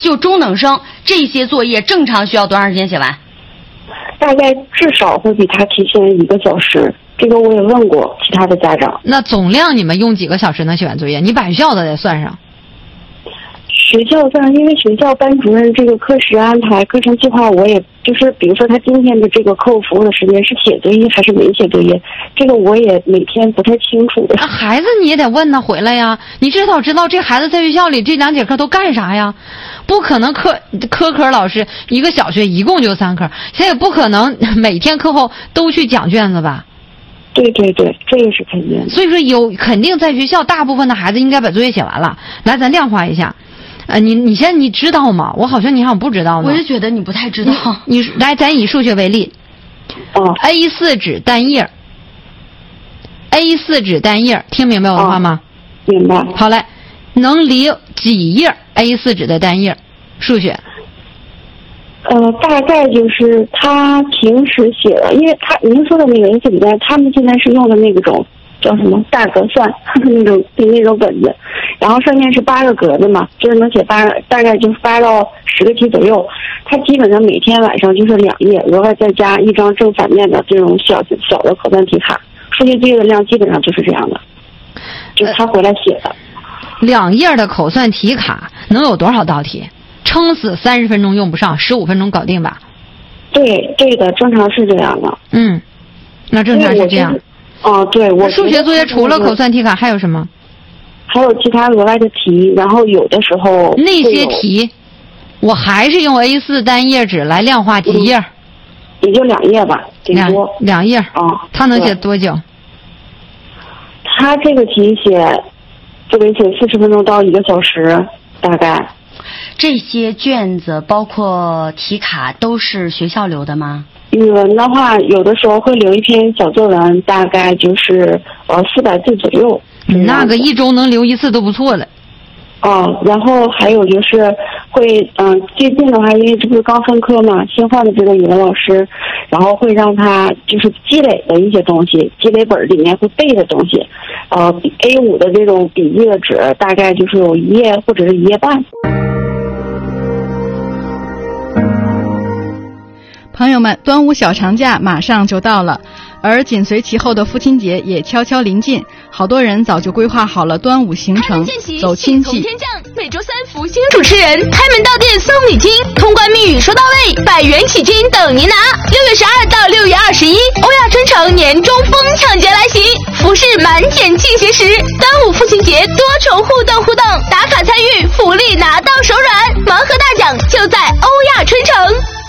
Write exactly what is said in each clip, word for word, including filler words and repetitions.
就中等生这些作业正常需要多长时间写完？ 大概至少会比他提前一个小时，这个我也问过其他的家长。 那总量你们用几个小时能写完作业？你把学校的得算上。 学校上，因为学校班主任这个课时安排、课程计划，我也就是比如说他今天的这个课后服务的时间是写作业还是没写作业，这个我也每天不太清楚的。 啊、孩子你也得问他回来呀，你至少知道这孩子在学校里这两节课都干啥呀？不可能科科科老师一个小学一共就三科，现在也不可能每天课后都去讲卷子吧？ 对对对，这也是肯定的。 所以说有肯定在学校大部分的孩子应该把作业写完了。来，咱量化一下。呃，你你现在你知道吗？我好像你好像不知道呢。 我也觉得你不太知道。 你, 你来，咱以数学为例。 哦。 A 四 纸单页 ，A 四 纸单页，听明白我的话吗？ 哦、明白。 好嘞，能离几页 A 四 纸的单页？数学。 呃，大概就是他平时写的，因为他您说的那个 A 四 纸单，他们现在是用的那种叫什么大格算那种那种本子。然后上面是八个格子嘛，就是能写八，大概就是八到十个题左右。他基本上每天晚上就是两页，额外再加一张正反面的这种小小的口算题卡。数学作业的量基本上就是这样的，就是他回来写的。 呃、两页的口算题卡能有多少道题？撑死三十分钟用不上，十五分钟搞定吧？ 对，对的，正常是这样的。 嗯，那正常是这样。 哦、呃，对，我数学作业除了口算题卡还有什么？ 还有其他额外的题，然后有的时候那些题，我还是用 A 四 单页纸来量化几页？ 也就两页吧，顶多两页。 哦， 他能写多久？ 他这个题写，就得写四十分钟到一个小时，大概。 这些卷子包括题卡都是学校留的吗？ 语文的话，有的时候会留一篇小作文，大概就是呃四百字左右。 你那个一周能留一次都不错了。 哦，然后还有就是会，嗯、呃，最近的话，因为这不是刚分科嘛，新换的这个语文老师，然后会让他就是积累的一些东西，积累本里面会背的东西，呃 ，A 五 的这种笔记的纸，大概就是有一页或者是一页半。 朋友们，端午小长假马上就到了，而紧随其后的父亲节也悄悄临近，好多人早就规划好了端午行程，走亲戚。 天降，每周三福星主持人开门到店送礼金，通关密语说到位，百元起金等您拿。六月十二到六月二十一，欧亚春城年中疯抢节来袭，服饰满减进行时。端午父亲节多重互动互动，打卡参与，福利拿到手软，盲盒大奖就在欧亚春城。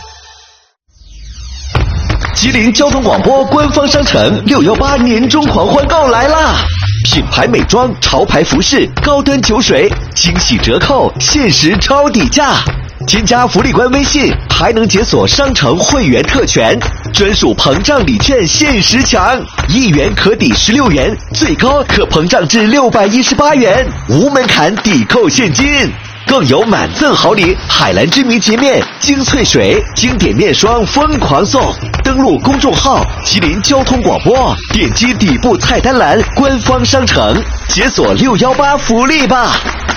吉林交通广播官方商城六幺八年终狂欢购来啦！品牌美妆、潮牌服饰、高端酒水，惊喜折扣，限时超底价。添加福利官微信，还能解锁商城会员特权，专属膨胀礼券限时抢，一元可抵十六元，最高可膨胀至六百一十八元，无门槛抵扣现金。更有满赠好礼，海蓝之谜洁面、精粹水、经典面霜疯狂送。登录公众号吉林交通广播，点击底部菜单栏官方商城，解锁六幺八福利吧。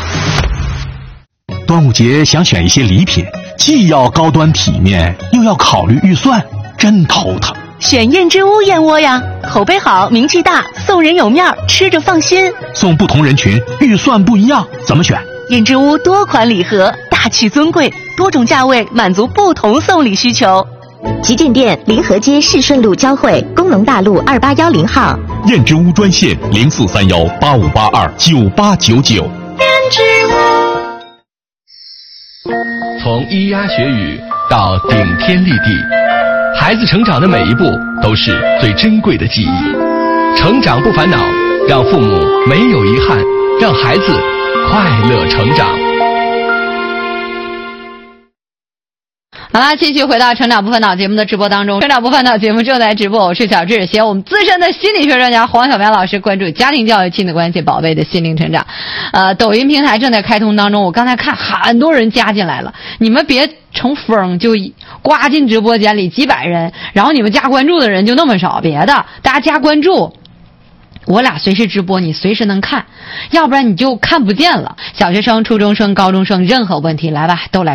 端午节想选一些礼品，既要高端体面，又要考虑预算，真头疼。 选燕之屋燕窝呀，口碑好，名气大，送人有面，吃着放心。 送不同人群，预算不一样，怎么选？ 燕之屋多款礼盒，大气尊贵，多种价位，满足不同送礼需求。 旗舰店临河街市顺路交汇，工农大路二八幺零号。 燕之屋专线零四三幺八五八二九八九九。 燕之屋。 从咿呀学语到顶天立地，孩子成长的每一步都是最珍贵的记忆。成长不烦恼，让父母没有遗憾，让孩子快乐成长。 好啦，继续回到成长不烦恼节目的直播当中。成长不烦恼节目正在直播，我是小智，携我们资深的心理学专家黄小苗老师，关注家庭教育、亲子关系、宝贝的心灵成长。呃，抖音平台正在开通当中，我刚才看很多人加进来了，你们别成风就刮进直播间里几百人，然后你们加关注的人就那么少，别的大家加关注。 我俩随时直播，你随时能看，要不然你就看不见了。小学生、初中生、高中生，任何问题来吧，都来。